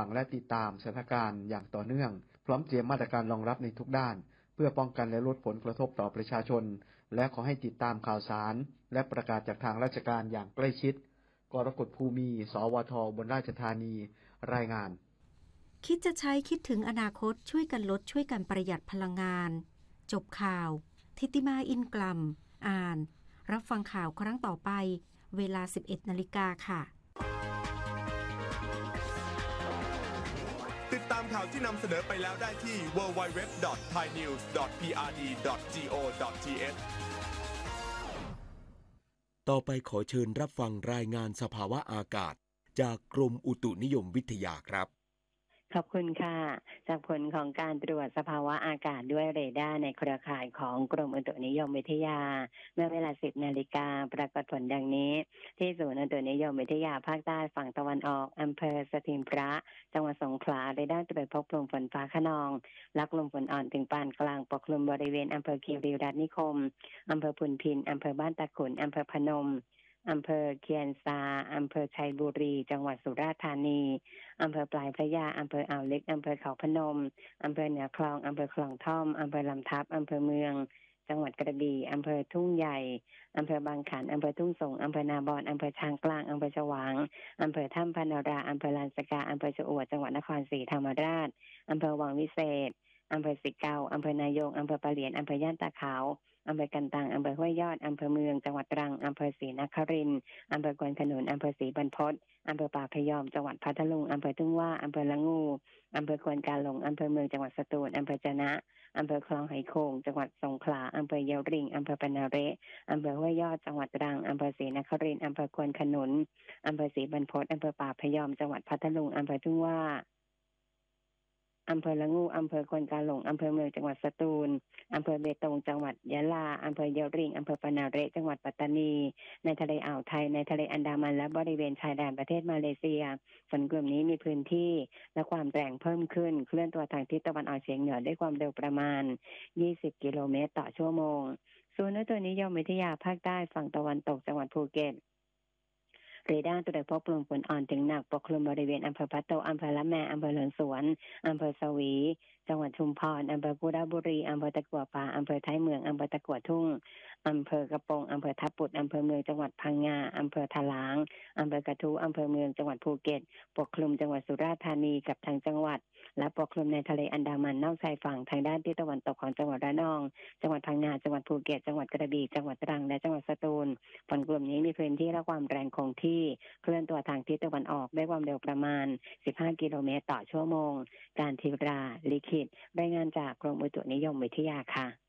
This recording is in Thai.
และติดตามสถานการณ์อย่างต่อเนื่องพร้อมเตรียมมาตรการรองรับในทุกด้านเพื่อป้องกันและลดผลกระทบต่อประชาชนและขอให้ติดตามข่าวสารและประกาศจากทางราชการอย่างใกล้ชิดกรกฎภูมิสวทอุบลราชธานีรายงานคิดจะใช้คิดถึงอนาคตช่วยกันลดช่วยกันประหยัดพลังงานจบข่าวทิติมาอินกลัมอ่านรับฟังข่าวครั้งต่อไปเวลา 11 นาฬิกาค่ะติดตามข่าวที่นำเสนอไปแล้วได้ที่ www.thainews.prd.go.th ต่อไปขอเชิญรับฟังรายงานสภาวะอากาศจากกรมอุตุนิยมวิทยาครับขอบคุณค่ะจากผลของการตรวจสภาวะอากาศด้วยเรดาร์ในเครือข่ายของกรมอุตุนิยมวิทยาเมื่อเวลา 10 นาฬิกาปรากฏผลดังนี้ที่ศูนย์อุตุนิยมวิทยาภาคใต้ฝั่งตะวันออกอำเภอสถิงพระจังหวัดสงขลาเรดาร์ตรวจพบลมฝนฟ้าคะนองและลมฝนอ่อนถึงปานกลางปกคลุมบริเวณอำเภอคีรีรัตน์นิคมอำเภอพุนพินอำเภอบ้านตะขุนอำเภอพนมอำเภอเคียนซาอำเภอชัยบุรีจังหวัดสุราษฎร์ธานีอำเภอปลายพระยาอำเภออ่าวลึกอำเภอเขาพนมอำเภอเหนือคลองอำเภอคลองท่อมอำเภอลำทับอำเภอเมืองจังหวัดกระบี่อำเภอทุ่งใหญ่อำเภอบางขันอำเภอทุ่งสงอำเภอนาบอนอำเภอช้างกลางอำเภอฉวางอำเภอถ้ำพนาราอำเภอลานสกาอำเภอชะอวดจังหวัดนครศรีธรรมราชอำเภอวังวิเศษอำเภอสิเกาอำเภอนายงอำเภอปะเหลียนอำเภอย่านตาขาวอำเภอกันตังอำเภอห้วยยอดอำเภอเมืองจังหวัดตรังอำเภอศรีนครินทร์อำเภอควนขนุนอำเภอศรีบรรพตอำเภอป่าพยอมจังหวัดพัทลุงอำเภอทุ่งว่าอำเภอละงูอำเภอควนกาหลงอำเภอเมืองจังหวัดสตูลอำเภอจะนะอำเภอคลองไหโขงจังหวัดสงขลาอำเภอเยาวริงอำเภอปะนาเระอำเภอห้วยยอดจังหวัดตรังอำเภอศรีนครินทร์อำเภอควนขนุนอำเภอศรีบรรพตอำเภอป่าพยอมจังหวัดพัทลุงอำเภอทุ่งว่าอำเภอละงูอำเภอควนกาหลงอำเภอเมืองจังหวัดสตูลอำเภอเบตงจังหวัดยะลาอำเภอเยาวริงอำเภอปะนาเระจังหวัดปัตตานีในทะเลอ่าวไทยในทะเลอันดามันและบริเวณชายแดนประเทศมาเลเซียฝนกลุ่มนี้มีพื้นที่และความแรงเพิ่มขึ้นเคลื่อนตัวทางทิศตะวันออกเฉียงเหนือด้วยความเร็วประมาณ20 กิโลเมตรต่อชั่วโมงศูนย์อุตุนิยมวิทยาภาคใต้ฝั่งตะวันตกจังหวัดภูเก็ตเรดาร์ตรวจพบกลุ่มฝนอ่อนถึงหนักปกคลุมบริเวณอำเภอพะโตอำเภอละแมอำเภอเลินสวนอำเภอสวีจังหวัดชุมพรอำเภอกุฎาบุรีอำเภอตะกั่วป่าอำเภอท้ายเมืองอำเภอตะกั่วทุ่งอำเภอกระโปงอำเภอทับปุดอำเภอเมืองจังหวัดพังงาอำเภอถลางอำเภอกระทู้อำเภอเมืองจังหวัดภูเก็ตปกคลุมจังหวัดสุราษฎร์ธานีกับทางจังหวัดและปกคลุมในทะเลอันดามันนอกชายฝั่งทางด้านทิศตะวันตกของจังหวัดระนองจังหวัดพังงาจังหวัดภูเก็ตจังหวัดกระบี่จังหวัดตรังและจังหวัดสตูลฝนกลุ่มนี้มีพื้นที่และความแรงคงที่เคลื่อนตัวทางทิศตะวันออกด้วยความเร็วประมาณ15 กิโลเมตรต่อชั่วโมงการทิราลิขิตรายงานจากกรมอุตุนิยมวิทยาค่ะ